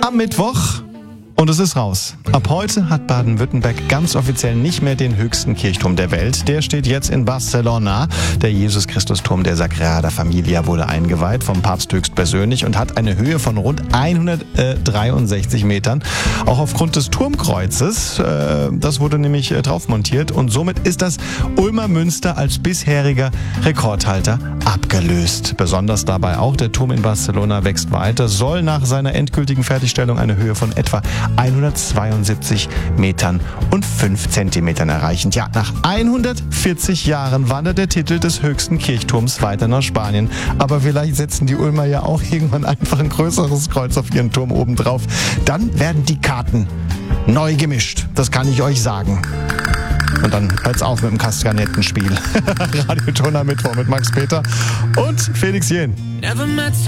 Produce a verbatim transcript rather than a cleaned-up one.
am Mittwoch. Und es ist raus. Ab heute hat Baden-Württemberg ganz offiziell nicht mehr den höchsten Kirchturm der Welt. Der steht jetzt in Barcelona. Der Jesus-Christus-Turm der Sagrada Familia wurde eingeweiht vom Papst höchstpersönlich und hat eine Höhe von rund hundertdreiundsechzig Metern. Auch aufgrund des Turmkreuzes, äh, das wurde nämlich äh, drauf montiert. Und somit ist das Ulmer Münster als bisheriger Rekordhalter abgelöst. Besonders dabei auch, der Turm in Barcelona wächst weiter, soll nach seiner endgültigen Fertigstellung eine Höhe von etwa hundertzweiundsiebzig Metern und fünf Zentimetern erreichen. Ja, nach hundertvierzig Jahren wandert der Titel des höchsten Kirchturms weiter nach Spanien. Aber vielleicht setzen die Ulmer ja auch irgendwann einfach ein größeres Kreuz auf ihren Turm oben drauf. Dann werden die Karten neu gemischt. Das kann ich euch sagen. Und dann hört's auf mit dem Kastanettenspiel. Radio Ton am Mittwoch mit Max Peter und Felix Jähn.